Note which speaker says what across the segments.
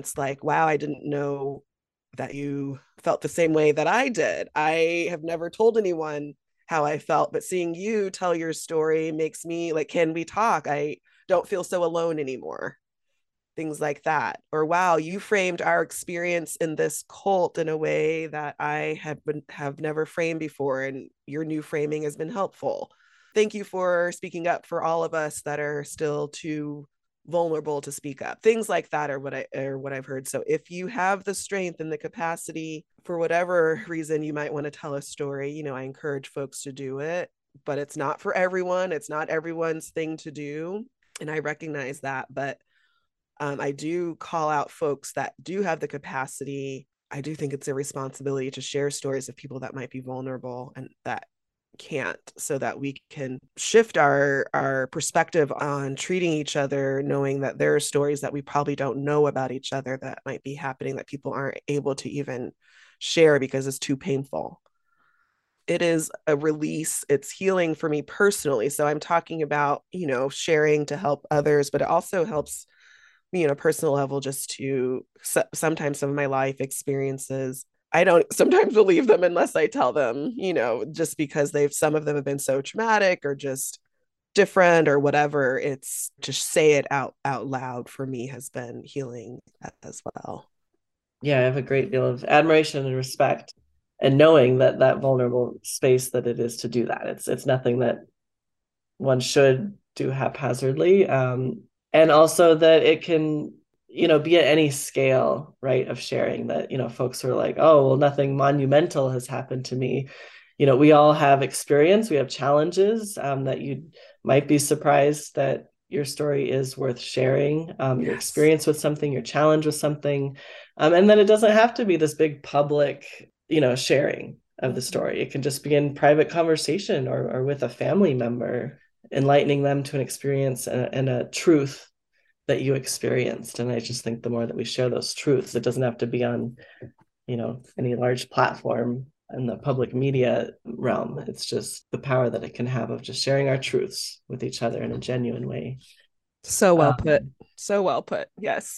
Speaker 1: It's like, wow, I didn't know that you felt the same way that I did. I have never told anyone how I felt, but seeing you tell your story makes me like, can we talk? I don't feel so alone anymore. Things like that. Or wow, you framed our experience in this cult in a way that have never framed before, and your new framing has been helpful. Thank you for speaking up for all of us that are still too vulnerable to speak up. Things like that are what I've heard. So if you have the strength and the capacity for whatever reason you might want to tell a story, I encourage folks to do it, but it's not for everyone. It's not everyone's thing to do. And I recognize that, but I do call out folks that do have the capacity. I do think it's a responsibility to share stories of people that might be vulnerable and that can't, so that we can shift our perspective on treating each other, knowing that there are stories that we probably don't know about each other that might be happening that people aren't able to even share because it's too painful. It is a release, it's healing for me personally. So I'm talking about, sharing to help others, but it also helps me on a personal level just to sometimes some of my life experiences I don't sometimes believe them unless I tell them, just because some of them have been so traumatic or just different or whatever. It's just say it out loud for me has been healing as well.
Speaker 2: Yeah, I have a great deal of admiration and respect, and knowing that that vulnerable space that it is to do that. It's nothing that one should do haphazardly, and also that it can be at any scale, right, of sharing. That folks are like, oh well, nothing monumental has happened to me. We all have experience, we have challenges, that you might be surprised that your story is worth sharing, your
Speaker 1: Yes.
Speaker 2: experience with something, your challenge with something, and then it doesn't have to be this big public sharing of the
Speaker 1: Mm-hmm.
Speaker 2: story. It can just be in private conversation, or with a family member, enlightening them to an experience and a truth that you experienced. And I just think the more that we share those truths, it doesn't have to be on, any large platform in the public media realm. It's just the power that it can have of just sharing our truths with each other in a genuine way.
Speaker 1: So well put.
Speaker 2: Um,
Speaker 1: So well put. Yes.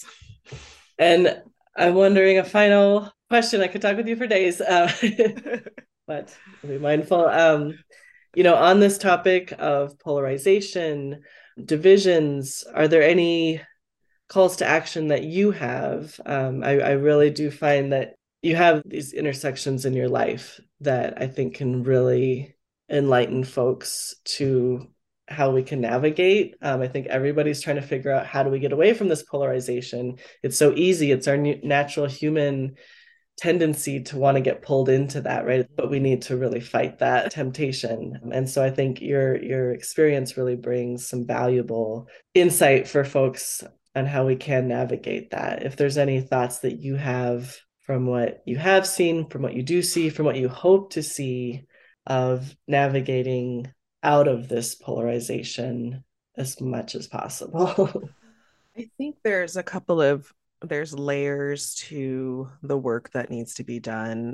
Speaker 2: and I'm wondering, a final question. I could talk with you for days, but I'll be mindful. On this topic of polarization, divisions, are there any calls to action that you have? I really do find that you have these intersections in your life that I think can really enlighten folks to how we can navigate. I think everybody's trying to figure out, how do we get away from this polarization? It's so easy. It's our natural human tendency to want to get pulled into that, right? But we need to really fight that temptation. And so I think your experience really brings some valuable insight for folks on how we can navigate that. If there's any thoughts that you have from what you have seen, from what you do see, from what you hope to see, of navigating out of this polarization as much as possible.
Speaker 1: I think there's layers to the work that needs to be done.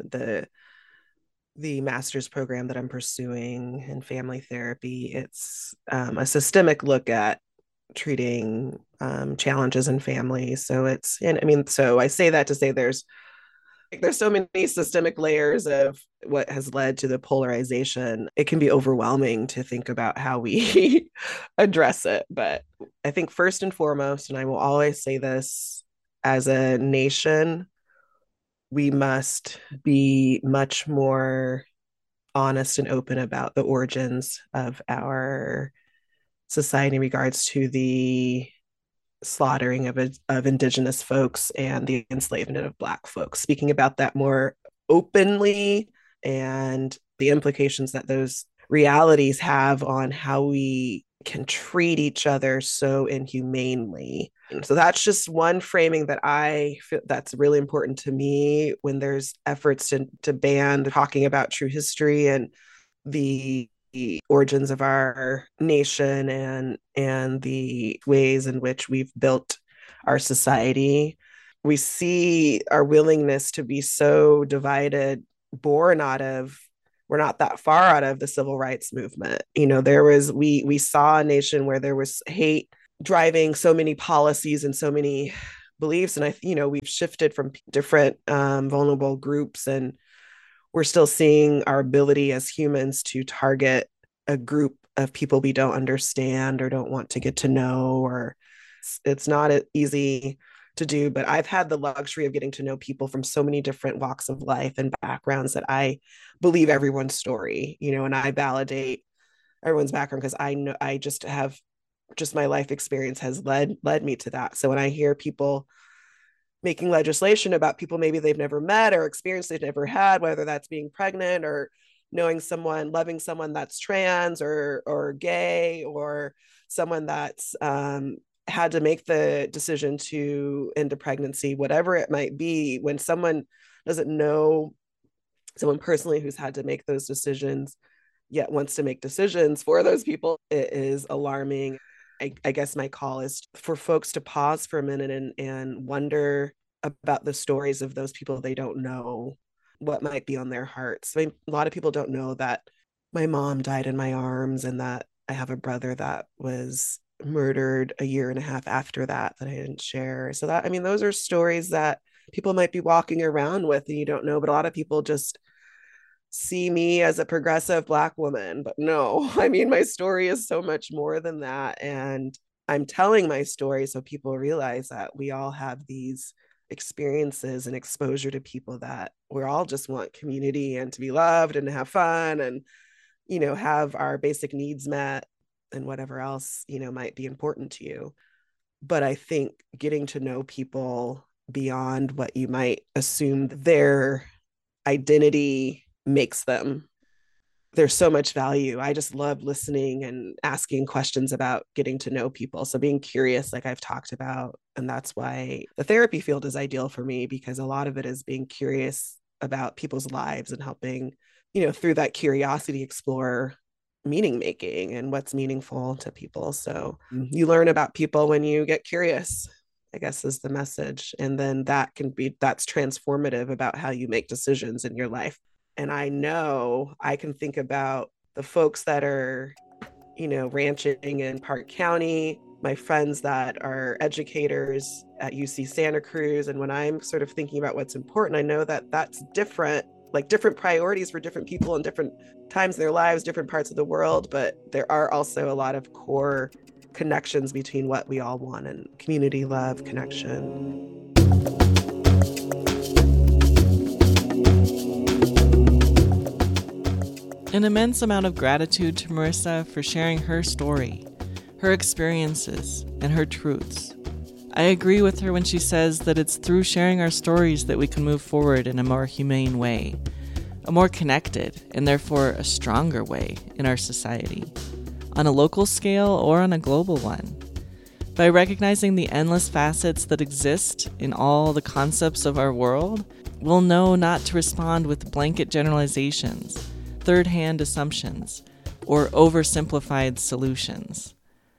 Speaker 1: The master's program that I'm pursuing in family therapy, it's a systemic look at treating challenges in families. So and I mean, so I say that to say there's so many systemic layers of what has led to the polarization. It can be overwhelming to think about how we address it. But I think first and foremost, and I will always say this, as a nation, we must be much more honest and open about the origins of our society in regards to the slaughtering of indigenous folks and the enslavement of black folks, speaking about that more openly and the implications that those realities have on how we can treat each other so inhumanely. And so that's just one framing that I feel that's really important to me when there's efforts to ban talking about true history and the origins of our nation and the ways in which we've built our society. We see our willingness to be so divided born out of we're not that far out of the civil rights movement. There was we saw a nation where there was hate driving so many policies and so many beliefs. And we've shifted from different vulnerable groups, and we're still seeing our ability as humans to target a group of people we don't understand or don't want to get to know, or it's not easy to do. But I've had the luxury of getting to know people from so many different walks of life and backgrounds that I believe everyone's story, and I validate everyone's background, because I know I just have just my life experience has led me to that. So when I hear people making legislation about people maybe they've never met or experience they've never had, whether that's being pregnant or knowing someone, loving someone that's trans or gay, or someone that's had to make the decision to end a pregnancy, whatever it might be, when someone doesn't know someone personally who's had to make those decisions yet wants to make decisions for those people, it is alarming. I guess my call is for folks to pause for a minute and wonder about the stories of those people they don't know, what might be on their hearts. I mean, a lot of people don't know that my mom died in my arms, and that I have a brother that was murdered a year and a half after that I didn't share. So that, I mean, those are stories that people might be walking around with and you don't know, but a lot of people just see me as a progressive Black woman. But no, I mean, my story is so much more than that. And I'm telling my story so people realize that we all have these experiences and exposure to people that we all just want community and to be loved and to have fun and, have our basic needs met and whatever else, might be important to you. But I think getting to know people beyond what you might assume their identity makes them, there's so much value. I just love listening and asking questions about getting to know people. So being curious, like I've talked about, and that's why the therapy field is ideal for me, because a lot of it is being curious about people's lives and helping, through that curiosity, explore meaning making and what's meaningful to people. So you learn about people when you get curious, I guess, is the message. And then that's transformative about how you make decisions in your life. And I know I can think about the folks that are, ranching in Park County, my friends that are educators at UC Santa Cruz. And when I'm sort of thinking about what's important, I know that that's different, like different priorities for different people in different times in their lives, different parts of the world. But there are also a lot of core connections between what we all want, and community, love, connection.
Speaker 3: An immense amount of gratitude to Marissa for sharing her story, her experiences, and her truths. I agree with her when she says that it's through sharing our stories that we can move forward in a more humane way, a more connected, and therefore a stronger way in our society, on a local scale or on a global one. By recognizing the endless facets that exist in all the concepts of our world, we'll know not to respond with blanket generalizations, third-hand assumptions, or oversimplified solutions.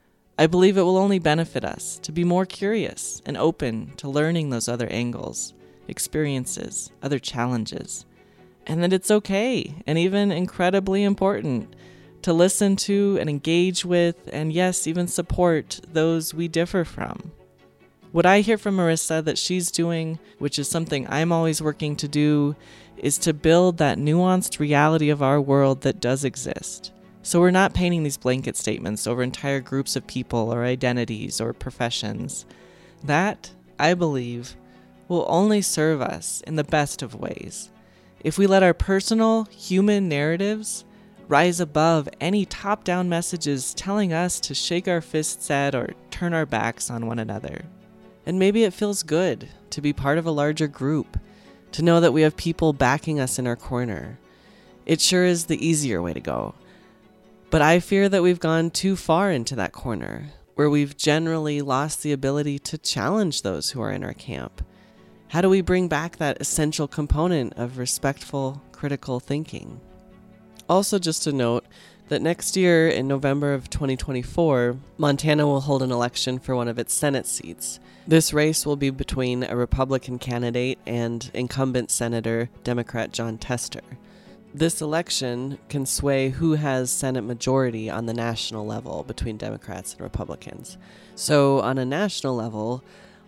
Speaker 3: I believe it will only benefit us to be more curious and open to learning those other angles, experiences, other challenges, and that it's okay and even incredibly important to listen to and engage with and, yes, even support those we differ from. What I hear from Marissa that she's doing, which is something I'm always working to do, is to build that nuanced reality of our world that does exist. So we're not painting these blanket statements over entire groups of people or identities or professions. That, I believe, will only serve us in the best of ways if we let our personal human narratives rise above any top-down messages telling us to shake our fists at or turn our backs on one another. And maybe it feels good to be part of a larger group, to know that we have people backing us in our corner. It sure is the easier way to go. But I fear that we've gone too far into that corner, where we've generally lost the ability to challenge those who are in our camp. How do we bring back that essential component of respectful, critical thinking? Also, just to note that next year, in November of 2024, Montana will hold an election for one of its Senate seats. This race will be between a Republican candidate and incumbent Senator, Democrat Jon Tester. This election can sway who has Senate majority on the national level between Democrats and Republicans. So on a national level,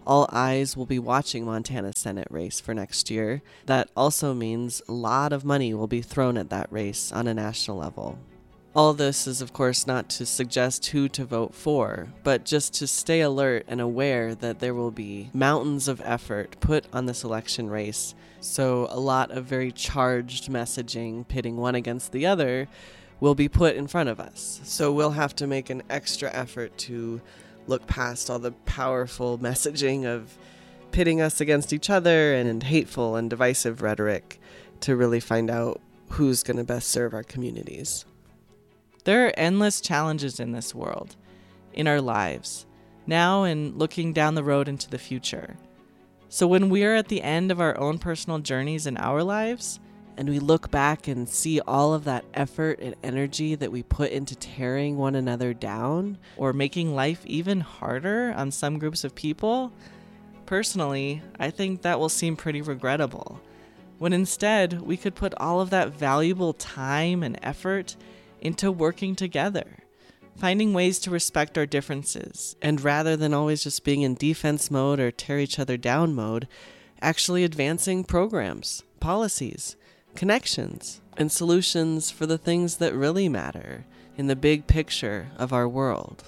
Speaker 3: All eyes will be watching Montana's Senate race for next year. That also means a lot of money will be thrown at that race on a national level. All this is, of course, not to suggest who to vote for, but just to stay alert and aware that there will be mountains of effort put on this election race. So a lot of very charged messaging pitting one against the other will be put in front of us. So we'll have to make an extra effort to look past all the powerful messaging of pitting us against each other and hateful and divisive rhetoric to really find out who's going to best serve our communities.
Speaker 4: There are endless challenges in this world, in our lives, now and looking down the road into the future. So when we are at the end of our own personal journeys in our lives, and we look back and see all of that effort and energy that we put into tearing one another down or making life even harder on some groups of people, personally, I think that will seem pretty regrettable. When instead, we could put all of that valuable time and effort into working together, finding ways to respect our differences, and rather than always just being in defense mode or tear each other down mode, actually advancing programs, policies, connections, and solutions for the things that really matter in the big picture of our world.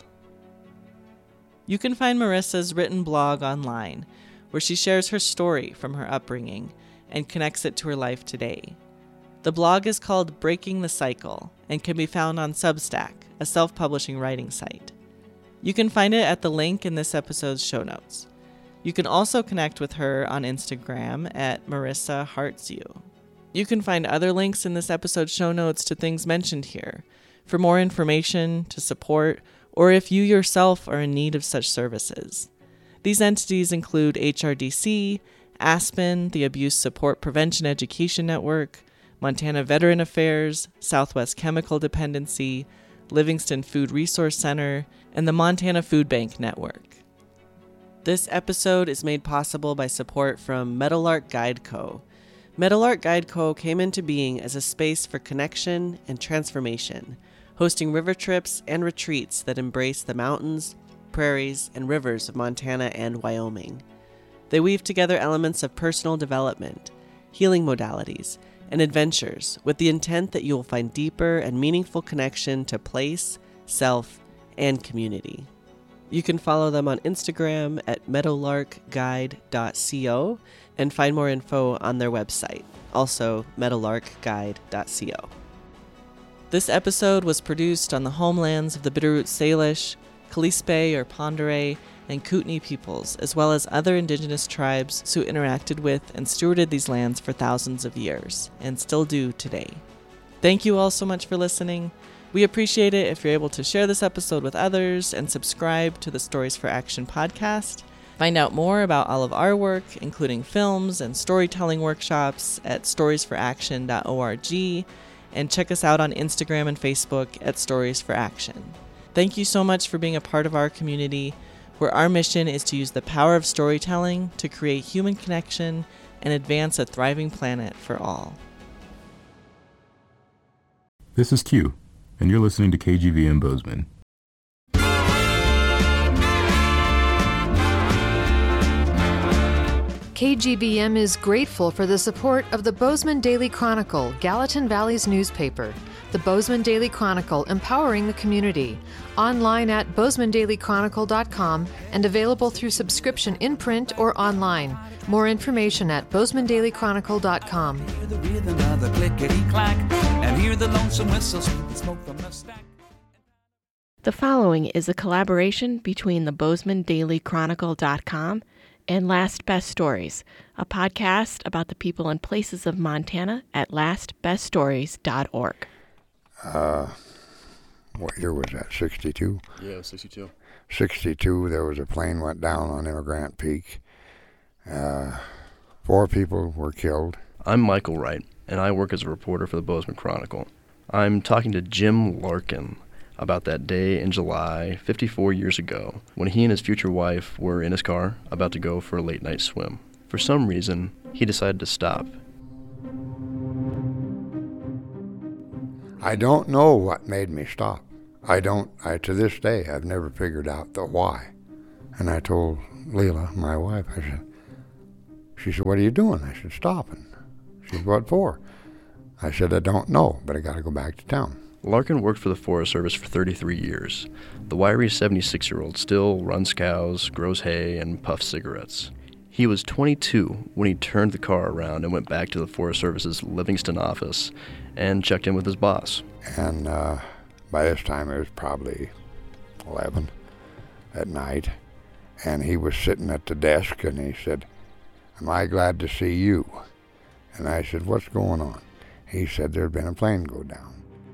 Speaker 4: You can find Marissa's written blog online, where she shares her story from her upbringing and connects it to her life today. The blog is called Breaking the Cycle and can be found on Substack, a self-publishing writing site. You can find it at the link in this episode's show notes. You can also connect with her on Instagram at Marissa Hearts You. You can find other links in this episode's show notes to things mentioned here. For more information, to support, or if you yourself are in need of such services. These entities include HRDC, Aspen, the Abuse Support Prevention Education Network, Montana Veteran Affairs, Southwest Chemical Dependency, Livingston Food Resource Center, and the Montana Food Bank Network. This episode is made possible by support from Meadowlark Guide Co. Meadowlark Guide Co. came into being as a space for connection and transformation, hosting river trips and retreats that embrace the mountains, prairies, and rivers of Montana and Wyoming. They weave together elements of personal development, healing modalities, and adventures with the intent that you will find deeper and meaningful connection to place, self, and community. You can follow them on Instagram at meadowlarkguide.co and find more info on their website, also meadowlarkguide.co. This episode was produced on the homelands of the Bitterroot Salish, Kalispel or Pend Oreille, and Kootenai peoples, as well as other indigenous tribes who interacted with and stewarded these lands for thousands of years, and still do today. Thank you all so much for listening. We appreciate it if you're able to share this episode with others and subscribe to the Stories for Action podcast. Find out more about all of our work, including films and storytelling workshops, at storiesforaction.org, and check us out on Instagram and Facebook at Stories for Action. Thank you so much for being a part of our community, where our mission is to use the power of storytelling to create human connection and advance a thriving planet for all.
Speaker 5: This is Q, and you're listening to KGVM Bozeman.
Speaker 6: KGVM is grateful for the support of the Bozeman Daily Chronicle, Gallatin Valley's newspaper. The Bozeman Daily Chronicle, empowering the community. Online at bozemanDailyChronicle.com and available through subscription in print or online. More information at bozemanDailyChronicle.com.
Speaker 7: Hear the rhythm of the clickety-clack and hear the lonesome whistle sweep the smoke from the stack.
Speaker 8: The following is a collaboration between the bozemanDailyChronicle.com and Last Best Stories, a podcast about the people and places of Montana at lastbeststories.org.
Speaker 9: What year was that, 62?
Speaker 10: Yeah, 62.
Speaker 9: 62, there was a plane went down on Emigrant Peak. 4 people were killed.
Speaker 10: I'm Michael Wright, and I work as a reporter for the Bozeman Chronicle. I'm talking to Jim Larkin about that day in July, 54 years ago, when he and his future wife were in his car about to go for a late-night swim. For some reason, he decided to stop.
Speaker 9: I don't know what made me stop. To this day, I've never figured out the why. And I told Leila, my wife, she said, what are you doing? I said, stopping. She said, what for? I said, I don't know, but I got to go back to town.
Speaker 10: Larkin worked for the Forest Service for 33 years. The wiry 76-year-old still runs cows, grows hay, and puffs cigarettes. He was 22 when he turned the car around and went back to the Forest Service's Livingston office and checked in with his boss.
Speaker 9: And by this time it was probably 11 at night, and he was sitting at the desk and he said, am I glad to see you? And I said, what's going on? He said there'd been a plane go down.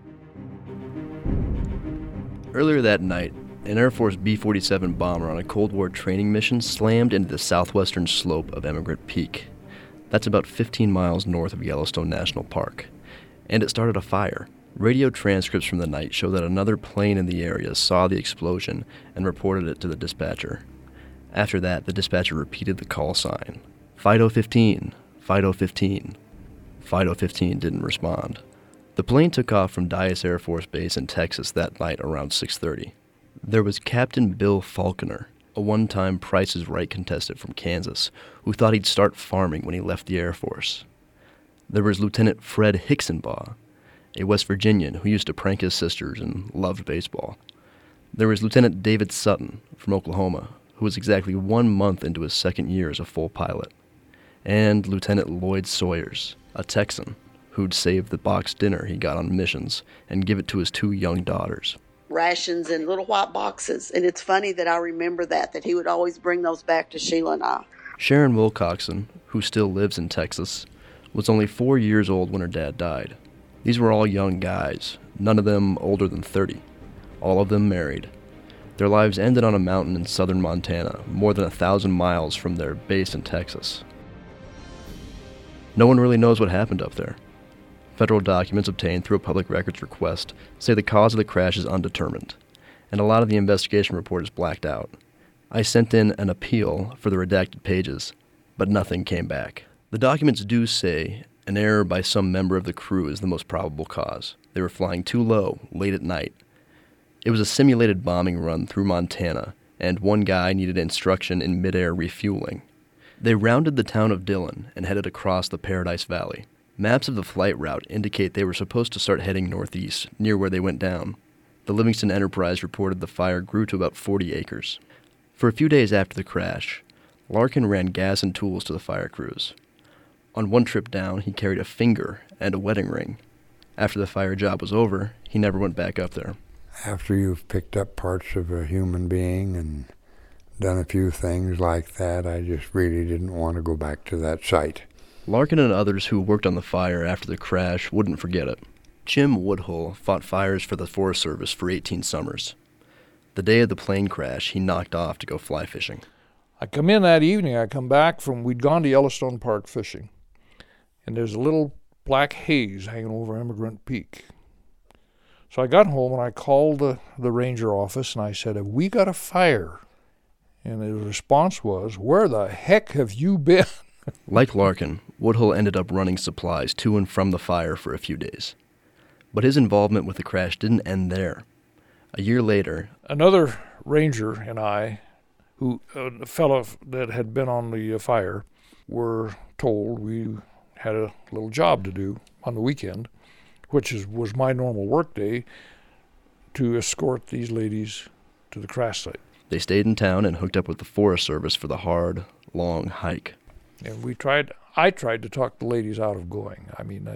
Speaker 10: Earlier that night, an Air Force B-47 bomber on a Cold War training mission slammed into the southwestern slope of Emigrant Peak. That's about 15 miles north of Yellowstone National Park. And it started a fire. Radio transcripts from the night show that another plane in the area saw the explosion and reported it to the dispatcher. After that, the dispatcher repeated the call sign. Fido 15, Fido 15. Fido 15 didn't respond. The plane took off from Dyess Air Force Base in Texas that night around 6:30. There was Captain Bill Falconer, a one-time Price is Right contestant from Kansas, who thought he'd start farming when he left the Air Force. There was Lieutenant Fred Hicksonbaugh, a West Virginian who used to prank his sisters and loved baseball. There was Lieutenant David Sutton from Oklahoma, who was exactly 1 month into his second year as a full pilot. And Lieutenant Lloyd Sawyers, a Texan, who'd save the boxed dinner he got on missions and give it to his 2 young daughters.
Speaker 11: Rations in little white boxes, and it's funny that I remember that he would always bring those back to Sheila and I.
Speaker 10: Sharon Wilcoxon, who still lives in Texas, was only 4 years old when her dad died. These were all young guys, none of them older than 30, all of them married. Their lives ended on a mountain in southern Montana, more than 1,000 miles from their base in Texas. No one really knows what happened up there. Federal documents obtained through a public records request say the cause of the crash is undetermined, and a lot of the investigation report is blacked out. I sent in an appeal for the redacted pages, but nothing came back. The documents do say an error by some member of the crew is the most probable cause. They were flying too low, late at night. It was a simulated bombing run through Montana, and one guy needed instruction in midair refueling. They rounded the town of Dillon and headed across the Paradise Valley. Maps of the flight route indicate they were supposed to start heading northeast, near where they went down. The Livingston Enterprise reported the fire grew to about 40 acres. For a few days after the crash, Larkin ran gas and tools to the fire crews. On one trip down, he carried a finger and a wedding ring. After the fire job was over, he never went back up there.
Speaker 9: After you've picked up parts of a human being and done a few things like that, I just really didn't want to go back to that site.
Speaker 10: Larkin and others who worked on the fire after the crash wouldn't forget it. Jim Woodhull fought fires for the Forest Service for 18 summers. The day of the plane crash, he knocked off to go fly fishing.
Speaker 12: I come in that evening, we'd gone to Yellowstone Park fishing, and there's a little black haze hanging over Emigrant Peak. So I got home and I called the ranger office and I said, have we got a fire? And the response was, where the heck have you been?
Speaker 10: Like Larkin, Woodhull ended up running supplies to and from the fire for a few days. But his involvement with the crash didn't end there. A year later,
Speaker 12: another ranger and I, a fellow that had been on the fire, were told we had a little job to do on the weekend, which was my normal work day, to escort these ladies to the crash site.
Speaker 10: They stayed in town and hooked up with the Forest Service for the hard, long hike.
Speaker 12: And I tried to talk the ladies out of going. I mean,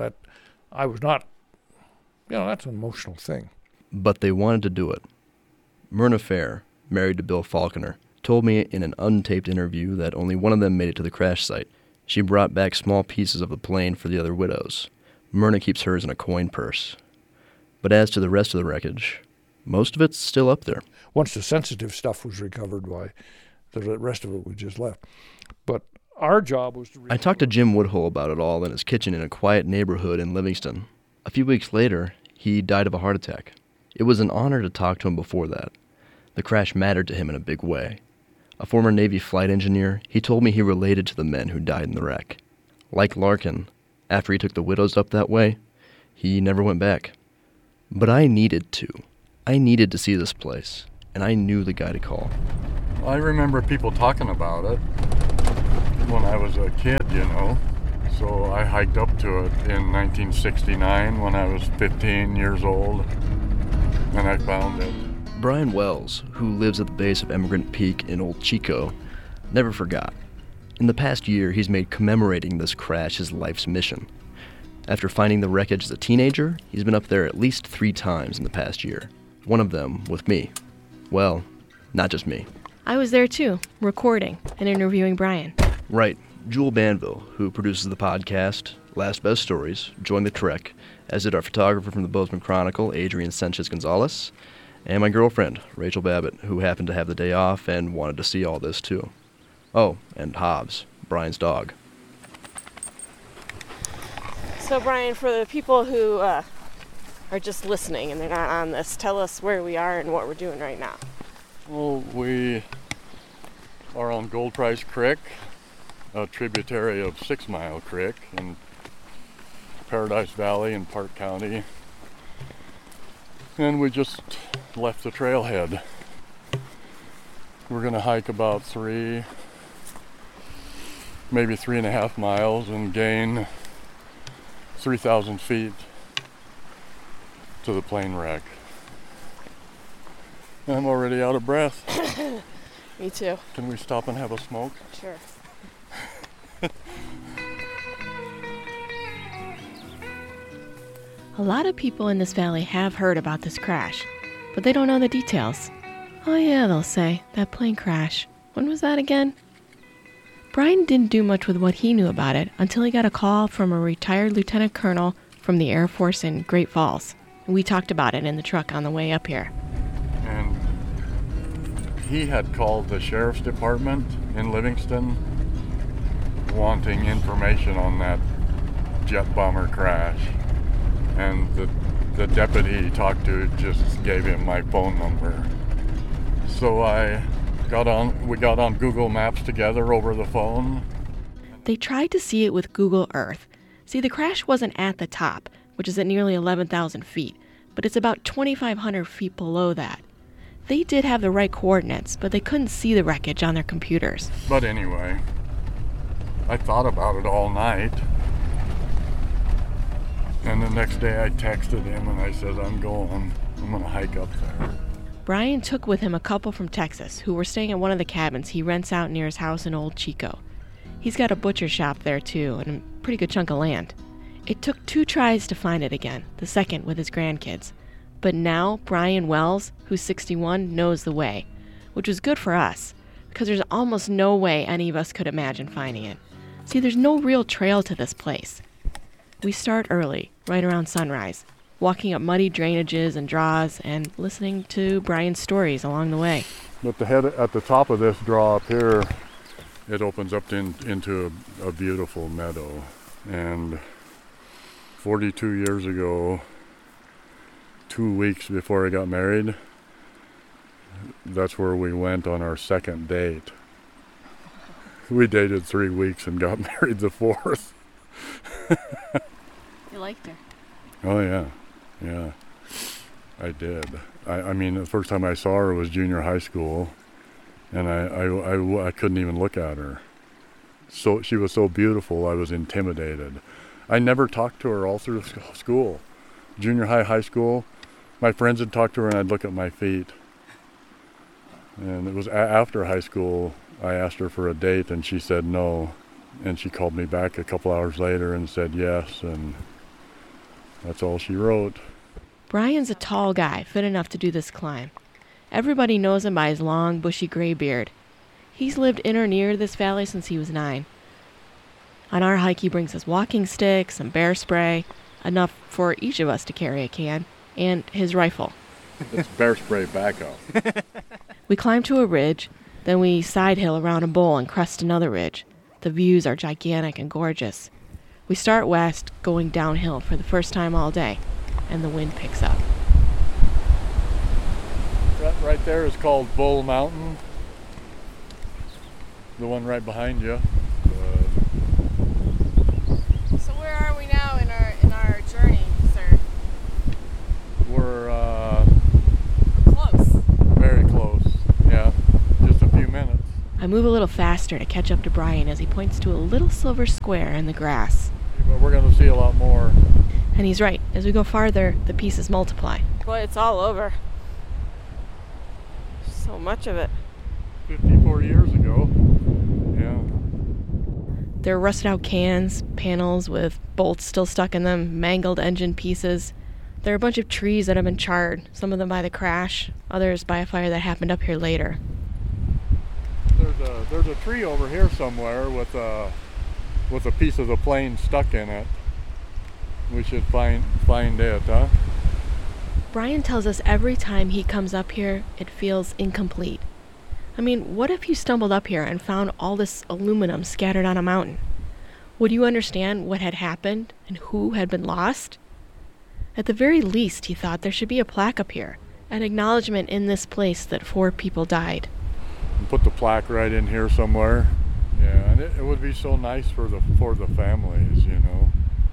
Speaker 12: I was not, that's an emotional thing.
Speaker 10: But they wanted to do it. Myrna Fair, married to Bill Falconer, told me in an untaped interview that only one of them made it to the crash site. She brought back small pieces of the plane for the other widows. Myrna keeps hers in a coin purse. But as to the rest of the wreckage, most of it's still up there.
Speaker 12: Once the sensitive stuff was recovered, the rest of it was just left. But our job was to...
Speaker 10: I talked to Jim Woodhull about it all in his kitchen in a quiet neighborhood in Livingston. A few weeks later, he died of a heart attack. It was an honor to talk to him before that. The crash mattered to him in a big way. A former Navy flight engineer, he told me he related to the men who died in the wreck. Like Larkin, after he took the widows up that way, he never went back. But I needed to. I needed to see this place. and I knew the guy to call.
Speaker 13: I remember people talking about it when I was a kid, So I hiked up to it in 1969 when I was 15 years old, and I found it.
Speaker 10: Brian Wells, who lives at the base of Emigrant Peak in Old Chico, never forgot. In the past year, he's made commemorating this crash his life's mission. After finding the wreckage as a teenager, he's been up there at least 3 times in the past year. One of them with me. Well, not just me.
Speaker 8: I was there too, recording and interviewing Brian.
Speaker 10: Right. Jewel Banville, who produces the podcast Last Best Stories, joined the trek, as did our photographer from the Bozeman Chronicle, Adrian Sanchez-Gonzalez, and my girlfriend, Rachel Babbitt, who happened to have the day off and wanted to see all this too. Oh, and Hobbs, Brian's dog.
Speaker 8: So Brian, for the people who are just listening and they're not on this, tell us where we are and what we're doing right now.
Speaker 13: Well, we are on Gold Price Creek, a tributary of 6 Mile Creek in Paradise Valley in Park County. And we just left the trailhead. We're gonna hike about 3, maybe 3.5 miles and gain 3,000 feet to the plane wreck. I'm already out of breath.
Speaker 8: Me too.
Speaker 13: Can we stop and have a smoke?
Speaker 8: Sure. A lot of people in this valley have heard about this crash, but they don't know the details. Oh yeah, they'll say, that plane crash. When was that again? Brian didn't do much with what he knew about it until he got a call from a retired lieutenant colonel from the Air Force in Great Falls. We talked about it in the truck on the way up here.
Speaker 13: And he had called the sheriff's department in Livingston wanting information on that jet bomber crash. And the deputy he talked to just gave him my phone number. So we got on Google Maps together over the phone.
Speaker 8: They tried to see it with Google Earth. See, the crash wasn't at the top, which is at nearly 11,000 feet, but it's about 2,500 feet below that. They did have the right coordinates, but they couldn't see the wreckage on their computers.
Speaker 13: But anyway, I thought about it all night. And the next day I texted him and I said, I'm going to hike up there.
Speaker 8: Brian took with him a couple from Texas who were staying at one of the cabins he rents out near his house in Old Chico. He's got a butcher shop there too, and a pretty good chunk of land. It took 2 tries to find it again, the second with his grandkids. But now Brian Wells, who's 61, knows the way, which was good for us, because there's almost no way any of us could imagine finding it. See, there's no real trail to this place. We start early, right around sunrise, walking up muddy drainages and draws and listening to Brian's stories along the way.
Speaker 13: But at the top of this draw up here, it opens up into a beautiful meadow. And 42 years ago, 2 weeks before I got married, that's where we went on our second date. We dated 3 weeks and got married the 4th.
Speaker 8: You liked her?
Speaker 13: Oh yeah, I did. I mean, the first time I saw her was junior high school, and I couldn't even look at her. So she was so beautiful, I was intimidated. I never talked to her all through school. Junior high, high school, my friends would talk to her and I'd look at my feet. And it was after high school, I asked her for a date and she said no. And she called me back a couple hours later and said yes, and that's all she wrote.
Speaker 8: Brian's a tall guy, fit enough to do this climb. Everybody knows him by his long, bushy gray beard. He's lived in or near this valley since he was 9. On our hike, he brings us walking sticks, some bear spray, enough for each of us to carry a can, and his rifle.
Speaker 13: It's bear spray backup.
Speaker 8: We climb to a ridge, then we side hill around a bowl and crest another ridge. The views are gigantic and gorgeous. We start west, going downhill for the first time all day, and the wind picks up.
Speaker 13: Right there is called Bull Mountain. The one right behind you.
Speaker 8: So where are we now in our journey, sir?
Speaker 13: We're
Speaker 8: close.
Speaker 13: Very close.
Speaker 8: I move a little faster to catch up to Brian as he points to a little silver square in the grass.
Speaker 13: But we're going to see a lot more.
Speaker 8: And he's right. As we go farther, the pieces multiply.
Speaker 3: Boy, it's all over. So much of it.
Speaker 13: 54 years ago. Yeah.
Speaker 8: There are rusted out cans, panels with bolts still stuck in them, mangled engine pieces. There are a bunch of trees that have been charred, some of them by the crash, others by a fire that happened up here later.
Speaker 13: There's a tree over here somewhere with a piece of the plane stuck in it. We should find it, huh?
Speaker 8: Brian tells us every time he comes up here, it feels incomplete. I mean, what if you stumbled up here and found all this aluminum scattered on a mountain? Would you understand what had happened and who had been lost? At the very least, he thought there should be a plaque up here, an acknowledgement in this place that 4 people died.
Speaker 13: And put the plaque right in here somewhere. Yeah, and it would be so nice for the families, you know,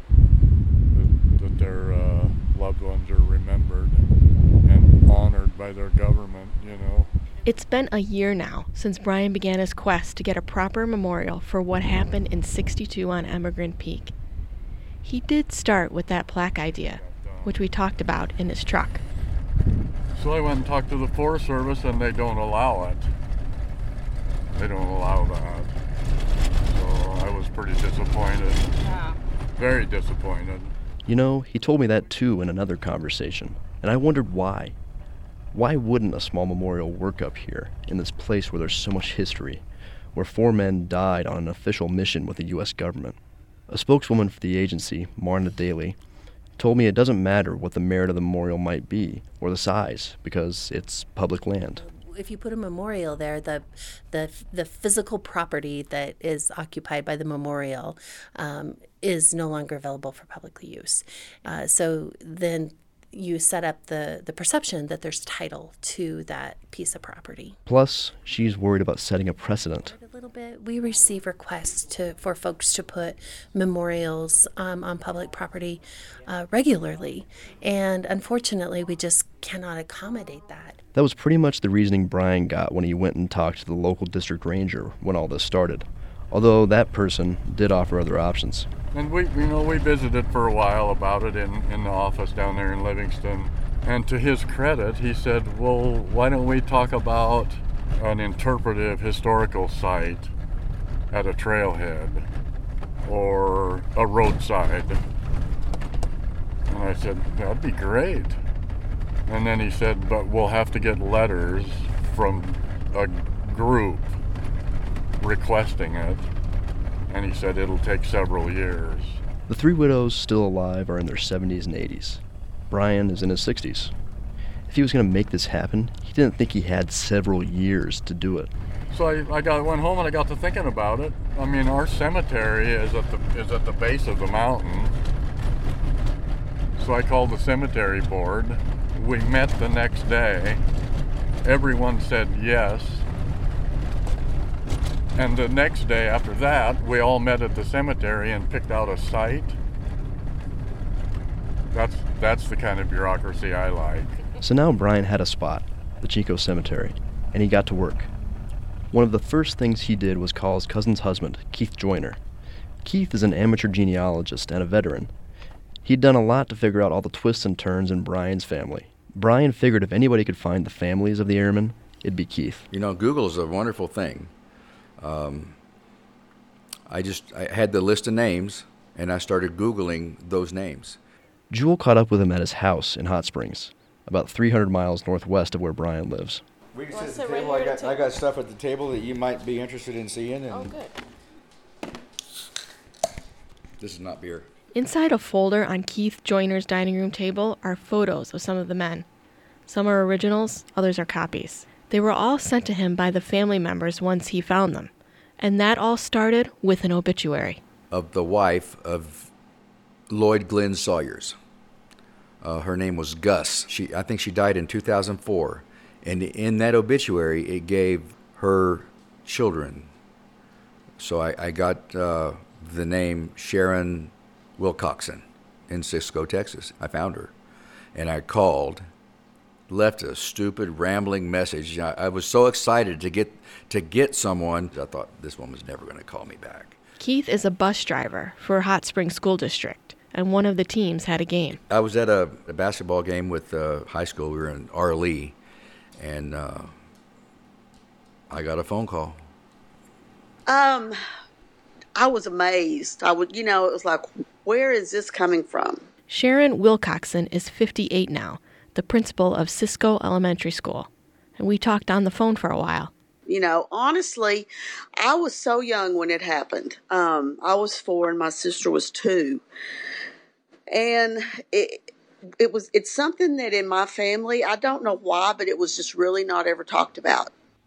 Speaker 13: that their loved ones are remembered and honored by their government, you know.
Speaker 8: It's been a year now since Brian began his quest to get a proper memorial for what happened in '62 on Emigrant Peak. He did start with that plaque idea, which we talked about in his truck.
Speaker 13: So I went and talked to the Forest Service, and they don't allow it. They don't allow that. So I was pretty disappointed. Yeah. Very disappointed.
Speaker 10: You know, he told me that too in another conversation, and I wondered why. Why wouldn't a small memorial work up here, in this place where there's so much history, where 4 men died on an official mission with the U.S. government? A spokeswoman for the agency, Marna Daly, told me it doesn't matter what the merit of the memorial might be, or the size, because it's public land.
Speaker 14: If you put a memorial there, the physical property that is occupied by the memorial is no longer available for public use. So then you set up the perception that there's title to that piece of property.
Speaker 10: Plus, she's worried about setting a precedent.
Speaker 14: A little bit. We receive requests for folks to put memorials on public property regularly, and unfortunately, we just cannot accommodate that.
Speaker 10: That was pretty much the reasoning Brian got when he went and talked to the local district ranger when all this started, although that person did offer other options.
Speaker 13: And we visited for a while about it in the office down there in Livingston. And to his credit, he said, well, why don't we talk about an interpretive historical site at a trailhead or a roadside? And I said, that'd be great. And then he said, but we'll have to get letters from a group requesting it. And he said it'll take several years.
Speaker 10: The 3 widows still alive are in their 70s and 80s. Brian is in his 60s. If he was going to make this happen, he didn't think he had several years to do it.
Speaker 13: So I went home and I got to thinking about it. I mean, our cemetery is at the base of the mountain. So I called the cemetery board. We met the next day. Everyone said yes. And the next day after that, we all met at the cemetery and picked out a site. That's the kind of bureaucracy I like.
Speaker 10: So now Brian had a spot, the Chico Cemetery, and he got to work. One of the first things he did was call his cousin's husband, Keith Joyner. Keith is an amateur genealogist and a veteran. He'd done a lot to figure out all the twists and turns in Brian's family. Brian figured if anybody could find the families of the airmen, it'd be Keith.
Speaker 15: You know, Google is a wonderful thing. I had the list of names, and I started Googling those names.
Speaker 10: Jewel caught up with him at his house in Hot Springs, about 300 miles northwest of where Brian lives.
Speaker 15: We can sit at the table. I got stuff at the table that you might be interested in seeing. And
Speaker 8: good.
Speaker 15: This is not beer.
Speaker 8: Inside a folder on Keith Joyner's dining room table are photos of some of the men. Some are originals, others are copies. They were all sent to him by the family members once he found them. And that all started with an obituary.
Speaker 15: Of the wife of Lloyd Glenn Sawyers. Her name was Gus. I think she died in 2004. And in that obituary, it gave her children. So I got the name Sharon Wilcoxon in Cisco, Texas. I found her. And I called left a stupid, rambling message. I was so excited to get someone. I thought this woman's never going to call me back.
Speaker 8: Keith is a bus driver for Hot Springs School District, and one of the teams had a game.
Speaker 15: I was at a basketball game with high school. We were in R. And I got a phone call.
Speaker 11: I was amazed. It was like, where is this coming from?
Speaker 8: Sharon Wilcoxon is 58 now, the principal of Cisco Elementary School. And we talked on the phone for a while.
Speaker 11: Honestly, I was so young when it happened. I was 4 and my sister was 2. And it's something that in my family, I don't know why, but it was just really not ever talked about.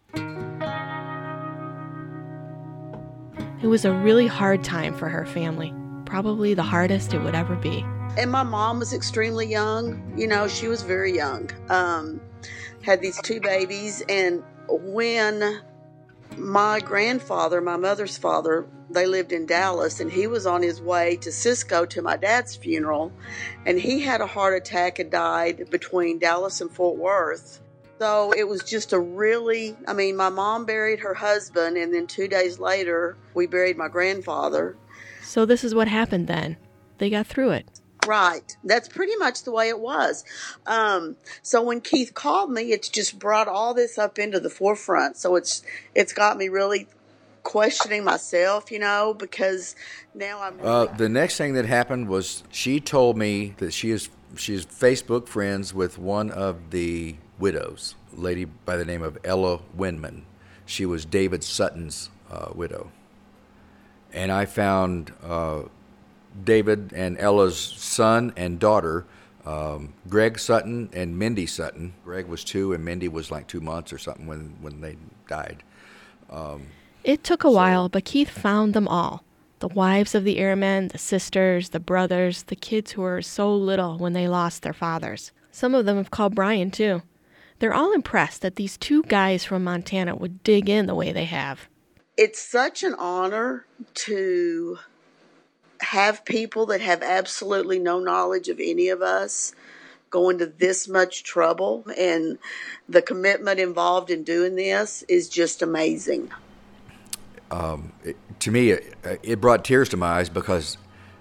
Speaker 8: It was a really hard time for her family, probably the hardest it would ever be.
Speaker 11: And my mom was extremely young. She was very young. Had these 2 babies. And when my grandfather, my mother's father, they lived in Dallas, and he was on his way to Cisco to my dad's funeral, and he had a heart attack and died between Dallas and Fort Worth. So it was just my mom buried her husband, and then 2 days later, we buried my grandfather.
Speaker 8: So this is what happened then. They got through it.
Speaker 11: Right. That's pretty much the way it was. So when Keith called me, it's just brought all this up into the forefront. So it's got me really questioning myself, because now I'm really...
Speaker 15: The next thing that happened was she told me that she is Facebook friends with one of the widows, a lady by the name of Ella Windman. She was David Sutton's widow. And I found David and Ella's son and daughter, Greg Sutton and Mindy Sutton. Greg was 2 and Mindy was like 2 months or something when they died.
Speaker 8: It took a while, but Keith found them all. The wives of the airmen, the sisters, the brothers, the kids who were so little when they lost their fathers. Some of them have called Brian, too. They're all impressed that these 2 guys from Montana would dig in the way they have.
Speaker 11: It's such an honor to have people that have absolutely no knowledge of any of us go into this much trouble, and the commitment involved in doing this is just amazing.
Speaker 15: To me, it brought tears to my eyes because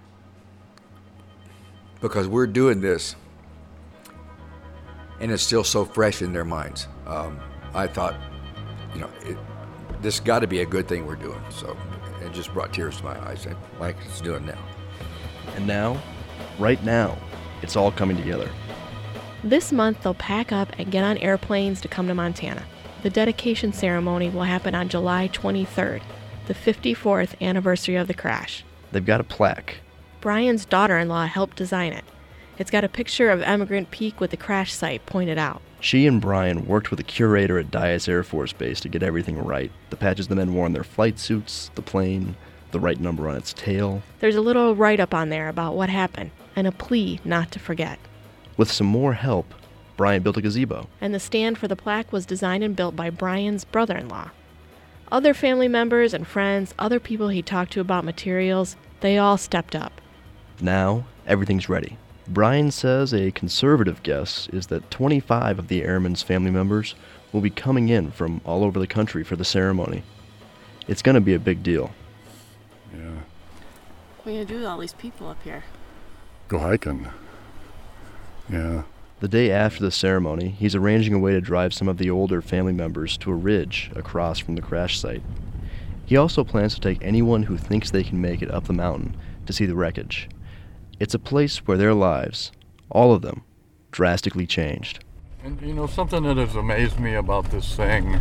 Speaker 15: we're doing this, and it's still so fresh in their minds. I thought, this got to be a good thing we're doing. So it just brought tears to my eyes, like it's doing now.
Speaker 10: And now, right now, it's all coming together.
Speaker 8: This month, they'll pack up and get on airplanes to come to Montana. The dedication ceremony will happen on July 23rd, the 54th anniversary of the crash.
Speaker 10: They've got a plaque.
Speaker 8: Brian's daughter-in-law helped design it. It's got a picture of Emigrant Peak with the crash site pointed out.
Speaker 10: She and Brian worked with a curator at Dyess Air Force Base to get everything right. The patches the men wore on their flight suits, the plane, the right number on its tail.
Speaker 8: There's a little write-up on there about what happened, and a plea not to forget.
Speaker 10: With some more help, Brian built a gazebo.
Speaker 8: And the stand for the plaque was designed and built by Brian's brother-in-law. Other family members and friends, other people he talked to about materials, they all stepped up.
Speaker 10: Now, everything's ready. Brian says a conservative guess is that 25 of the airmen's family members will be coming in from all over the country for the ceremony. It's going to be a big deal.
Speaker 13: Yeah.
Speaker 8: What are you going to do with all these people up here?
Speaker 13: Go hiking. Yeah.
Speaker 10: The day after the ceremony, he's arranging a way to drive some of the older family members to a ridge across from the crash site. He also plans to take anyone who thinks they can make it up the mountain to see the wreckage. It's a place where their lives, all of them, drastically changed.
Speaker 13: And something that has amazed me about this thing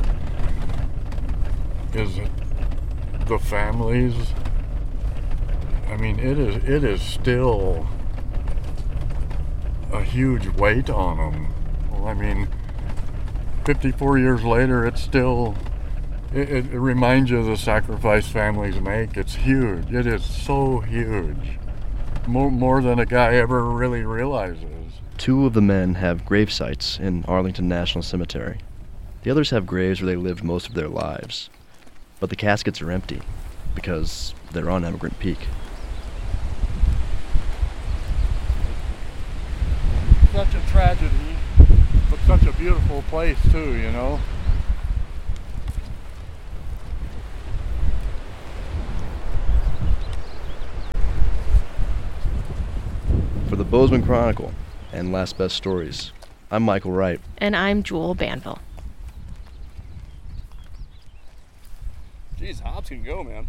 Speaker 13: is the families. I mean, it is still a huge weight on them. Well, I mean, 54 years later, it's still, it reminds you of the sacrifice families make. It's huge. It is so huge. More than a guy ever really realizes.
Speaker 10: 2 of the men have grave sites in Arlington National Cemetery. The others have graves where they lived most of their lives. But the caskets are empty because they're on Emigrant Peak.
Speaker 12: Such a tragedy, but
Speaker 13: such a beautiful place too, you know.
Speaker 10: For the Bozeman Chronicle and Last Best Stories, I'm Michael Wright.
Speaker 8: And I'm Jewel Banville.
Speaker 16: Jeez, hops can go, man.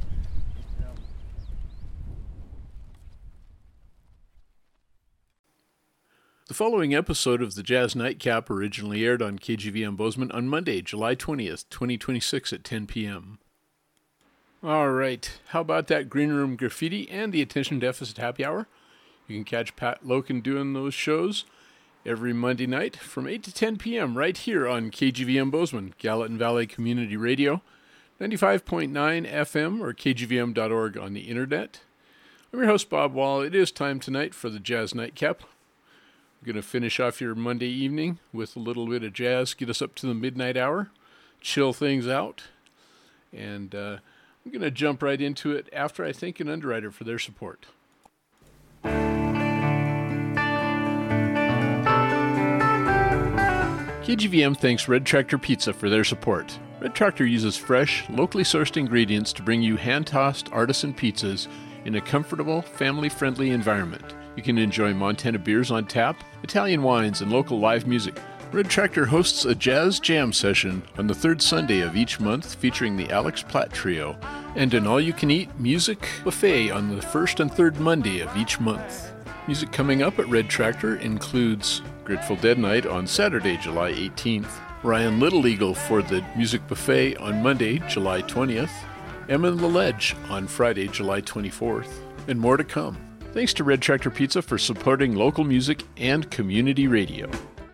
Speaker 17: The following episode of the Jazz Nightcap originally aired on KGVM Bozeman on Monday, July 20th, 2026 at 10 p.m. All right, how about that Green Room Graffiti and the Attention Deficit Happy Hour? You can catch Pat Loken doing those shows every Monday night from 8 to 10 p.m. right here on KGVM Bozeman, Gallatin Valley Community Radio, 95.9 FM or kgvm.org on the internet. I'm your host, Bob Wall. It is time tonight for the Jazz Nightcap. We're going to finish off your Monday evening with a little bit of jazz, get us up to the midnight hour, chill things out, and I'm going to jump right into it after I thank an underwriter for their support. KGVM thanks Red Tractor Pizza for their support. Red Tractor uses fresh, locally sourced ingredients to bring you hand-tossed artisan pizzas in a comfortable, family-friendly environment. You can enjoy Montana beers on tap, Italian wines, and local live music. Red Tractor hosts a jazz jam session on the third Sunday of each month featuring the Alex Platt Trio, and an all-you-can-eat music buffet on the first and third Monday of each month. Music coming up at Red Tractor includes Grateful Dead Night on Saturday, July 18th, Ryan Little Eagle for the music buffet on Monday, July 20th, Emma and the Ledge on Friday, July 24th, and more to come. Thanks to Red Tractor Pizza for supporting local music and community radio.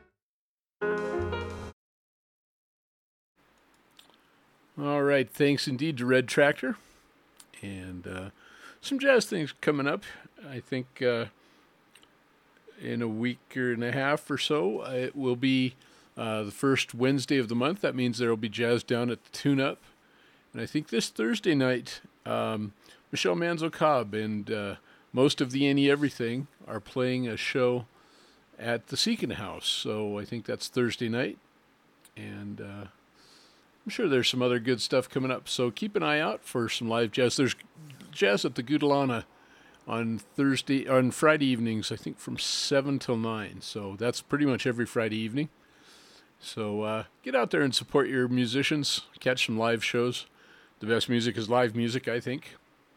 Speaker 17: All right, thanks indeed to Red Tractor. And some jazz things coming up. I think in a week and a half or so, it will be the first Wednesday of the month. That means there will be jazz down at the Tune-Up. And I think this Thursday night, Michelle Manzo-Cobb and most of the Any Everything are playing a show at the Seacon House. So I think that's Thursday night. And I'm sure there's some other good stuff coming up. So keep an eye out for some live jazz. There's jazz at the Gudalana on Friday evenings, I think from 7 till 9. So that's pretty much every Friday evening. So get out there and support your musicians. Catch some live shows. The best music is live music, I think.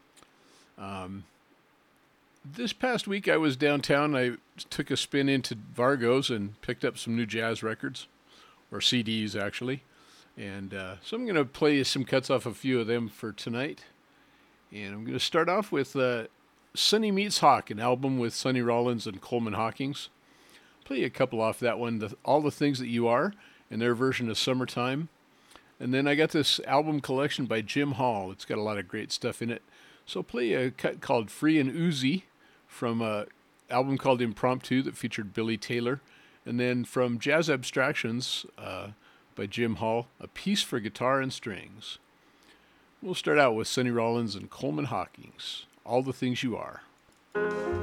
Speaker 17: This past week I was downtown. I took a spin into Vargo's and picked up some new jazz records, or CDs actually. And so I'm going to play you some cuts off a few of them for tonight. And I'm going to start off with Sonny Meets Hawk, an album with Sonny Rollins and Coleman Hawkins. Play you a couple off that one, All the Things That You Are, and their version of Summertime. And then I got this album collection by Jim Hall. It's got a lot of great stuff in it. So play a cut called Free and Oozy from an album called Impromptu that featured Billy Taylor. And then from Jazz Abstractions by Jim Hall, A Piece for Guitar and Strings. We'll start out with Sonny Rollins and Coleman Hawkins, All the Things You Are.